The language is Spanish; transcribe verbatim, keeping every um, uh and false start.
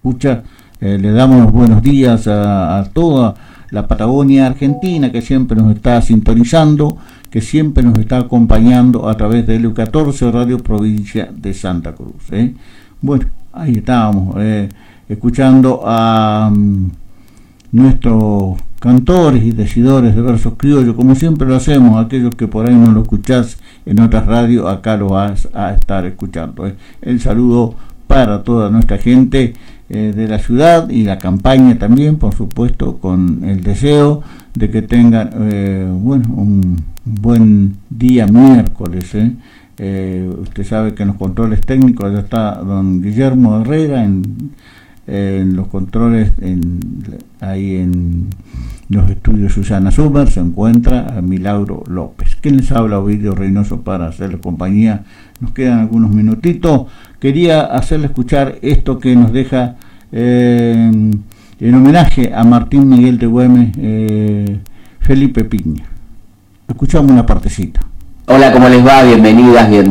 escucha. Eh, le damos los buenos días a, a toda la Patagonia Argentina, que siempre nos está sintonizando, que siempre nos está acompañando a través de L U catorce, Radio Provincia de Santa Cruz. ¿eh? Bueno, ahí estábamos, eh, escuchando a um, nuestros cantores y decidores de versos criollos, como siempre lo hacemos, aquellos que por ahí no lo escuchás en otras radios, acá lo vas a estar escuchando. ¿eh? El saludo para toda nuestra gente eh, de la ciudad y la campaña también, por supuesto, con el deseo de que tengan eh, bueno, un buen día miércoles. ¿eh? Eh, usted sabe que en los controles técnicos ya está don Guillermo Herrera, en, en los controles en, ahí en los estudios Susana Sumer se encuentra Milagro López. ¿Quién les habla? Ovidio Reynoso para hacerle compañía. Nos quedan algunos minutitos. Quería hacerle escuchar esto que nos deja eh, en homenaje a Martín Miguel de Güemes, eh, Felipe Piña. Escuchamos una partecita. Hola, ¿cómo les va? Bienvenidas, bienvenidos.